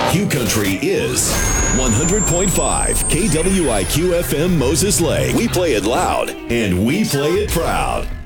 KWIQ Country is 100.5 KWIQ FM Moses Lake. We play it loud and we play it proud.